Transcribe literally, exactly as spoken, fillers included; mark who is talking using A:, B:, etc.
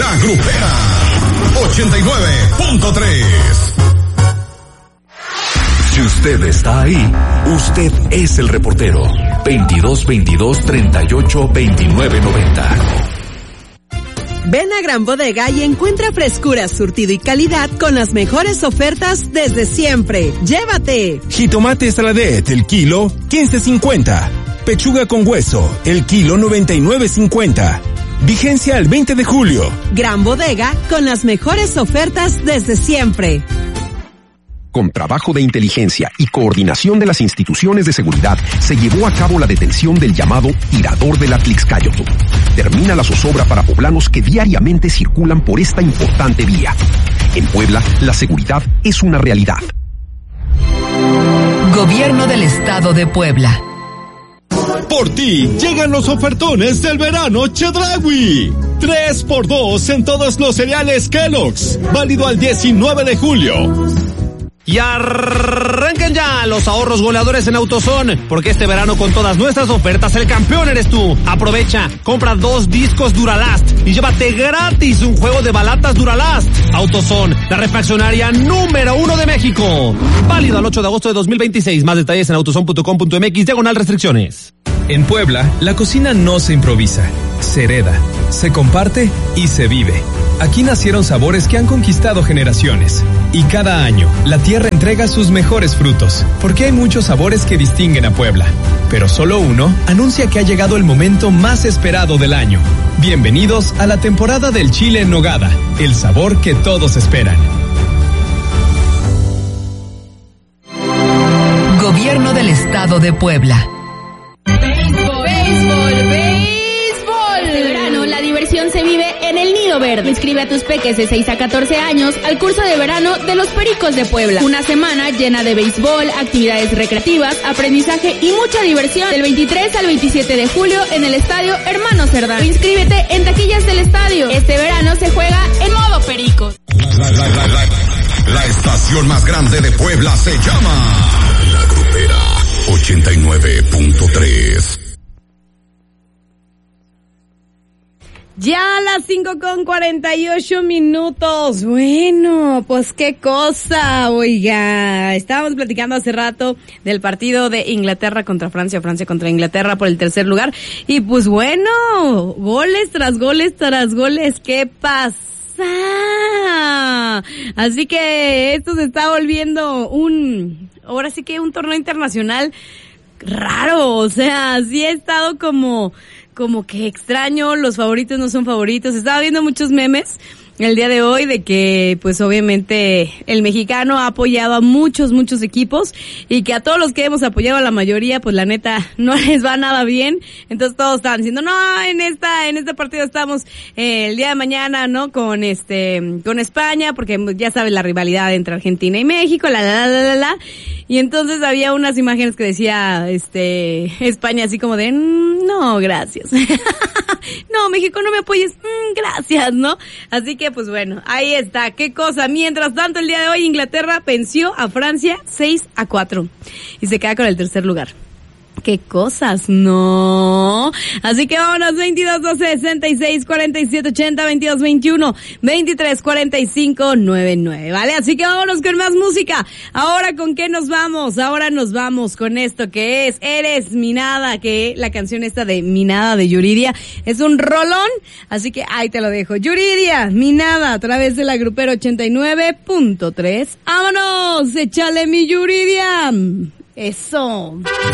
A: La Grupera ochenta y nueve punto tres.
B: Si usted está ahí, usted es el reportero. veintidós veintidós treinta y ocho veintinueve noventa.
C: Ven a Gran Bodega y encuentra frescura, surtido y calidad con las mejores ofertas desde siempre. ¡Llévate!
D: Jitomate Estradet, el kilo, quince cincuenta. Pechuga con hueso, el kilo, noventa y nueve cincuenta. Vigencia al veinte de julio.
C: Gran Bodega con las mejores ofertas desde siempre.
E: Con trabajo de inteligencia y coordinación de las instituciones de seguridad, se llevó a cabo la detención del llamado tirador del Atlixcáyotl. Termina la zozobra para poblanos que diariamente circulan por esta importante vía. En Puebla, la seguridad es una realidad.
F: Gobierno del Estado de Puebla.
G: Por ti llegan los ofertones del verano Chedraui. tres por dos en todos los cereales Kellogg's. Válido al diecinueve de julio.
H: Y arranquen ya los ahorros goleadores en AutoZone, porque este verano con todas nuestras ofertas el campeón eres tú. Aprovecha, compra dos discos Duralast y llévate gratis un juego de balatas Duralast. AutoZone, la refaccionaria número uno de México. Válido al ocho de agosto de dos mil veintiséis. Más detalles en autozone punto com punto mx, diagonal restricciones.
I: En Puebla, la cocina no se improvisa, se hereda, se comparte y se vive. Aquí nacieron sabores que han conquistado generaciones. Y cada año, la tierra entrega sus mejores frutos, porque hay muchos sabores que distinguen a Puebla. Pero solo uno anuncia que ha llegado el momento más esperado del año. Bienvenidos a la temporada del chile en nogada, el sabor que todos esperan.
F: Gobierno del Estado de Puebla.
J: Béisbol, béisbol, béisbol. Este verano la diversión se vive en el Nido Verde. Inscribe a tus peques de seis a catorce años al curso de verano de los Pericos de Puebla. Una semana llena de béisbol, actividades recreativas, aprendizaje y mucha diversión. Del veintitrés al veintisiete de julio en el Estadio Hermano Cerdán. Inscríbete en taquillas del estadio. Este verano se juega en modo Pericos.
A: La, la, la, la, la estación más grande de Puebla se llama La Grupera ochenta y nueve punto tres.
K: Ya a las cinco con cuarenta y ocho minutos. Bueno, pues qué cosa, oiga. Estábamos platicando hace rato del partido de Inglaterra contra Francia, Francia contra Inglaterra por el tercer lugar. Y pues bueno, goles tras goles tras goles. ¿Qué pasa? Así que esto se está volviendo un, ahora sí que un torneo internacional raro. O sea, sí ha estado como... como que extraño, los favoritos no son favoritos. Estaba viendo muchos memes el día de hoy de que pues obviamente el mexicano ha apoyado a muchos, muchos equipos y que a todos los que hemos apoyado a la mayoría pues la neta no les va nada bien. Entonces todos estaban diciendo, no, en esta, en este partido estamos eh, el día de mañana, ¿no? Con este, con España, porque ya sabes la rivalidad entre Argentina y México, la, la, la, la, la. Y entonces había unas imágenes que decía, este, España así como de, mmm, no, gracias. No, México, no me apoyes, mmm, gracias, ¿no? Así que, pues bueno, ahí está, qué cosa. Mientras tanto, el día de hoy, Inglaterra venció a Francia seis a cuatro. Y se queda con el tercer lugar. Qué cosas, no. Así que vámonos, veintidós, doce, sesenta y seis, cuarenta y siete, ochenta, veintidós, veintiuno, veintitrés, cuarenta y cinco, noventa y nueve, ¿vale? Así que vámonos con más música. Ahora, ¿con qué nos vamos? Ahora nos vamos con esto que es Eres mi nada, que la canción esta de Mi nada de Yuridia es un rolón, así que ahí te lo dejo. Yuridia, Mi nada, a través de la Grupera ochenta y nueve punto tres. ¡Vámonos! ¡Échale mi Yuridia! Eso.